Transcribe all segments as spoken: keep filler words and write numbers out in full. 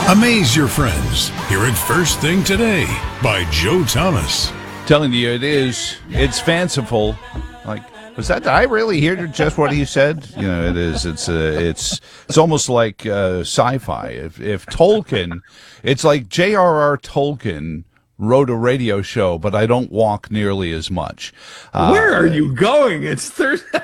Amaze your friends. Hear it first thing today by Joe Thomas. Telling you, it is. It's fanciful. Like, was that? Did I really hear just what he said? You know, it is. It's. Uh, it's. It's almost like uh, sci-fi. If if Tolkien, it's like J R R. Tolkien wrote a radio show, but I don't walk nearly as much. Uh, Where are you going? It's Thursday.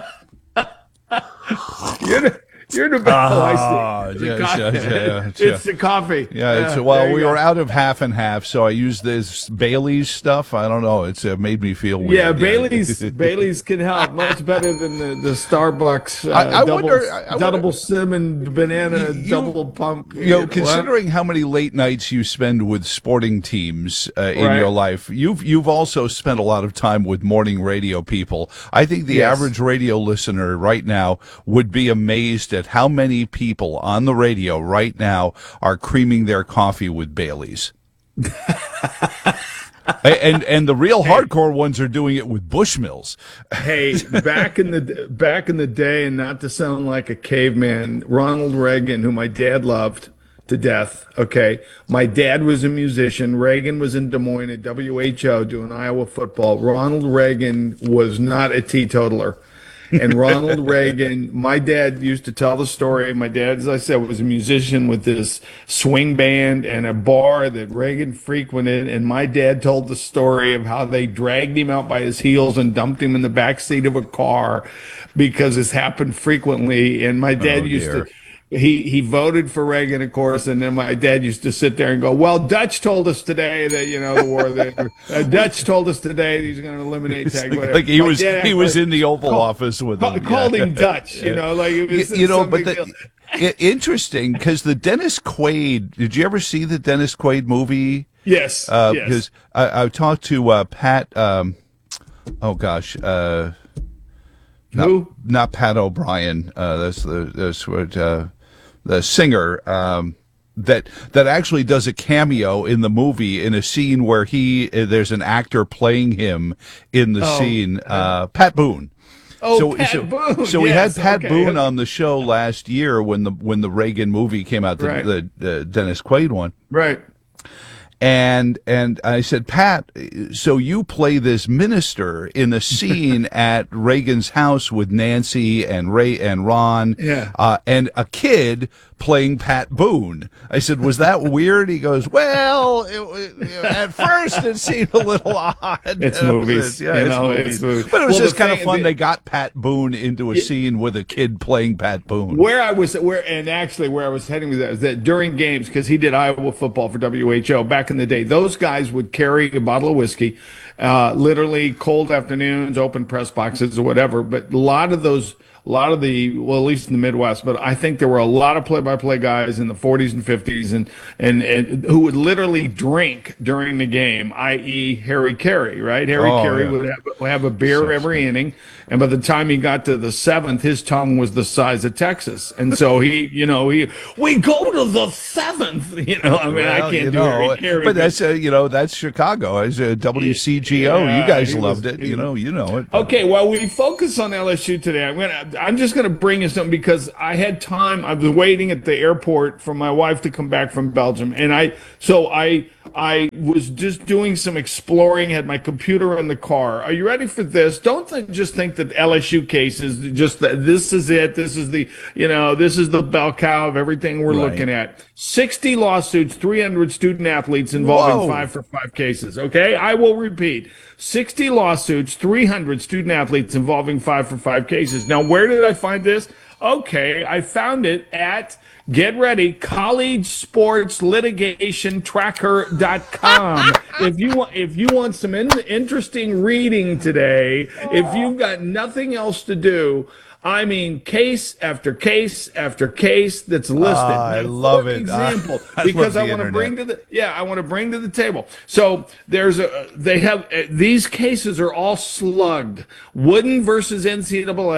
You're You're the best. Oh, I see. Yeah, the yeah, yeah, it's yeah. the coffee. Yeah, it's, well, we go. were out of half and half, so I used this Bailey's stuff. I don't know. It's uh, made me feel weird. Yeah, Bailey's Bailey's can help much better than the, the Starbucks uh, I, I double, wonder, I, I double wonder, cinnamon banana you, double pump. You know, considering how many late nights you spend with sporting teams uh, in right. your life, you've you've also spent a lot of time with morning radio people. I think the yes. average radio listener right now would be amazed at how many people on the radio right now are creaming their coffee with Bailey's. and and the real hardcore ones are doing it with Bushmills. Hey, back in the back in the day, and not to sound like a caveman, Ronald Reagan, who my dad loved to death. Okay, my dad was a musician. Reagan was in Des Moines at W H O doing Iowa football. Ronald Reagan was not a teetotaler. And Ronald Reagan, my dad used to tell the story. My dad, as I said, was a musician with this swing band and a bar that Reagan frequented. And my dad told the story of how they dragged him out by his heels and dumped him in the back seat of a car because this happened frequently. And my dad oh, used dear. to... He he voted for Reagan, of course, and then my dad used to sit there and go, "Well, Dutch told us today that you know the war. That, uh, Dutch told us today that he's going to eliminate tag." Like, like he my was he was in the Oval called, Office with called, him. Called yeah. him Dutch, you know, like it was. You, you know, but big the, it, interesting because the Dennis Quaid. Did you ever see the Dennis Quaid movie? Yes. Uh, yes. Because I, I talked to uh, Pat. Um, oh gosh. Uh, not, Who? Not Pat O'Brien. Uh, that's the that's what. Uh, the singer um, that that actually does a cameo in the movie in a scene where he uh, there's an actor playing him in the oh, scene. Uh, Pat Boone. Oh, so, Pat so, Boone. So we yes, had Pat okay. Boone on the show last year when the when the Reagan movie came out, the, right. the, the Dennis Quaid one. Right. And and I said, Pat, so you play this minister in a scene at Reagan's house with Nancy and Ray and Ron, yeah. uh, and a kid playing Pat Boone. I said, was that weird? He goes, well, it, it, you know, at first it seemed a little odd. It's movies, yeah, you it's know, movies. it's movies. But it was well, just kind of thing, fun. the, they got Pat Boone into a yeah, scene with a kid playing Pat Boone. Where I was, where and actually where I was heading with that is that during games, because he did Iowa football for W H O back in the day, those guys would carry a bottle of whiskey, uh, literally cold afternoons, open press boxes or whatever. But a lot of those. A lot of the, well, at least in the Midwest, but I think there were a lot of play-by-play guys in the forties and fifties and, and, and who would literally drink during the game, that is. Harry Carey, right? Harry oh, Carey yeah. would have, would have a beer so every funny. inning, and by the time he got to the seventh, his tongue was the size of Texas. And so he, you know, he, we go to the seventh, you know, I mean, well, I can't you do know, Harry Carey. But that's, uh, you know, that's Chicago. As a W C G O, Yeah, you guys he loved was- it. he- You know, you know it. Okay, well, we focus on L S U today. I'm gonna, I'm just gonna bring you something because I had time. I was waiting at the airport for my wife to come back from Belgium, and I, so I, I was just doing some exploring. Had my computer in the car. Are you ready for this? Don't th- just think that L S U case is just that. This is it. This is the, you know, this is the bell cow of everything we're Right. looking at. sixty lawsuits, three hundred student athletes involving Whoa. five for five cases. Okay, I will repeat. sixty lawsuits, three hundred student athletes involving five for five cases. Now, where did I find this? Okay, I found it at, get ready, college sports litigation tracker dot com. If you want, if you want some in, interesting reading today, if you've got nothing else to do, I mean, case after case after case that's listed. Ah, I Now, love for it. Example, I because love I the want to internet. bring to the yeah, I want to bring to the table. So there's a they have uh, these cases are all slugged. Wooden versus N C double A.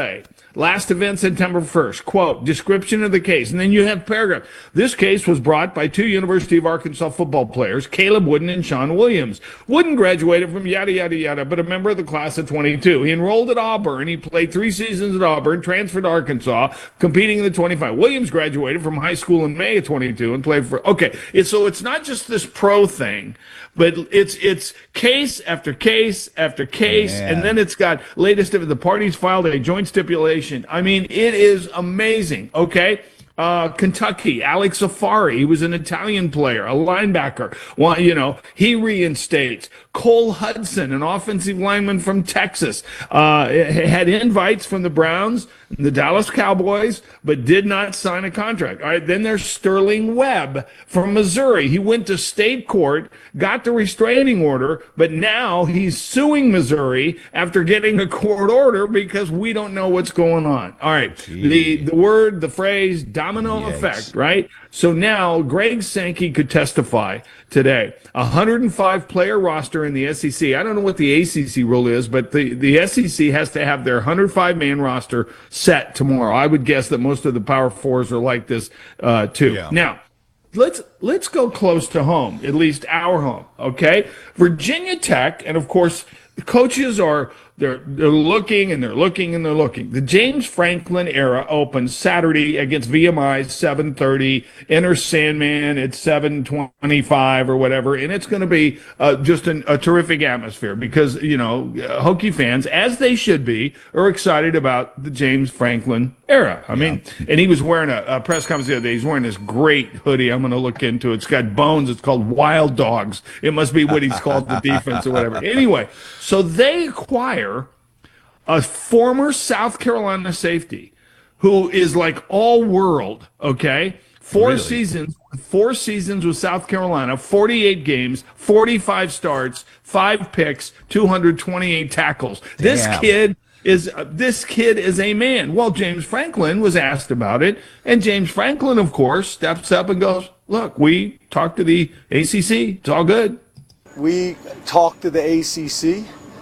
Last event, September first. Quote, description of the case. And then you have paragraph. This case was brought by two University of Arkansas football players, Caleb Wooden and Sean Williams. Wooden graduated from yada, yada, yada, but a member of the class of twenty-two. He enrolled at Auburn. He played three seasons at Auburn, transferred to Arkansas, competing in the twenty-five. Williams graduated from high school in May of twenty-two and played for, okay. It's, so it's not just this pro thing, but it's, it's case after case after case. Man. And then it's got latest of the parties filed a joint stipulation. I mean, it is amazing. Okay. Uh, Kentucky, Alex Safari, he was an Italian player, a linebacker. Well, you know, he reinstates. Cole Hudson, an offensive lineman from Texas, uh, had invites from the Browns, the Dallas Cowboys, but did not sign a contract. All right, then there's Sterling Webb from Missouri. He went to state court, got the restraining order, but now he's suing Missouri after getting a court order because we don't know what's going on. All right, the the word, the phrase, domino Yikes. effect, right? So now Greg Sankey could testify today. A one hundred five player roster in the S E C. I don't know what the A C C rule is, but the, the S E C has to have their one hundred five man roster set tomorrow. I would guess that most of the Power Fours are like this uh, too. Yeah. Now, let's let's go close to home, at least our home, okay? Virginia Tech, and of course, coaches are they're they're looking and they're looking and they're looking. The James Franklin era opens Saturday against V M I seven thirty. Enter Sandman at seven twenty-five or whatever, and it's going to be uh, just an, a terrific atmosphere because you know uh, Hokie fans, as they should be, are excited about the James Franklin era. I mean, and he was wearing a, a press conference the other day. He's wearing this great hoodie. I'm going to look into it. It's got bones. It's called Wild Dogs. It must be what he's called the defense or whatever. Anyway, so they acquire a former South Carolina safety who is like all world, okay? Four Really? seasons, four seasons with South Carolina, forty-eight games, forty-five starts, five picks, two hundred twenty-eight tackles. This Damn. kid is uh, this kid is a man. Well, James Franklin was asked about it, and James Franklin, of course, steps up and goes, "Look, we talked to the A C C. It's all good." We talked to the A C C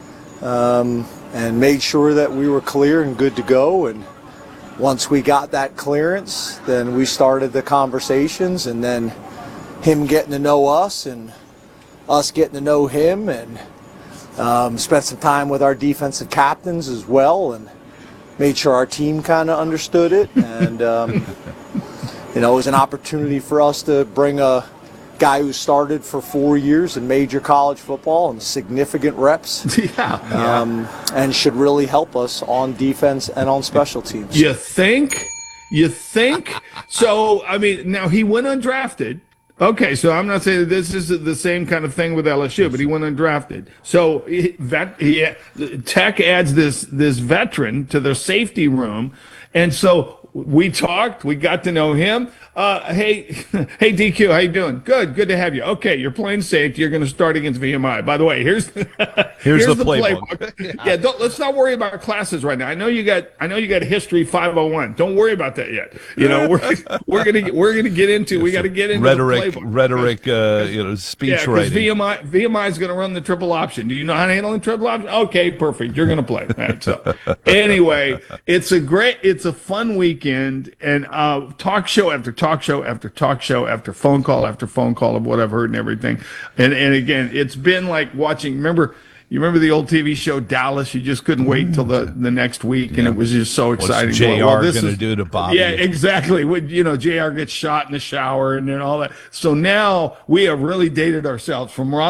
um, and made sure that we were clear and good to go. And once we got that clearance, then we started the conversations, and then him getting to know us and us getting to know him, and um, spent some time with our defensive captains as well, and made sure our team kind of understood it. And um, you know, it was an opportunity for us to bring a guy who started for four years in major college football and significant reps, Yeah. um, and should really help us on defense and on special teams. You think? You think? So, I mean, now he went undrafted. Okay, so I'm not saying that this is the same kind of thing with L S U, but he went undrafted. So he, vet, he, Tech adds this this veteran to their safety room, and so we talked. We got to know him. Uh, hey, hey, D Q, how you doing? Good, good to have you. Okay, you're playing safety. You're going to start against V M I. By the way, here's Here's the playbook. yeah, don't, let's not worry about classes right now. I know you got I know you got history five oh one. Don't worry about that yet. You know, we're we're gonna we're gonna get into we got to get into rhetoric, the playbook. rhetoric, uh, you know, speech Yeah, because writing. V M I V M I is going to run the triple option. Do you know how to handle the triple option? Okay, perfect. You're going to play. All right, so anyway, it's a great, it's a fun weekend, and uh, talk show after talk show after talk show after phone call after phone call of what I've heard and everything. And and again, it's been like watching. Remember. You remember the old T V show Dallas? You just couldn't wait till the, the next week, and it was just so exciting. What's J R Well, this going to is- do to Bobby? Yeah, exactly. When, you know, J R gets shot in the shower and then all that. So now we have really dated ourselves from Ron.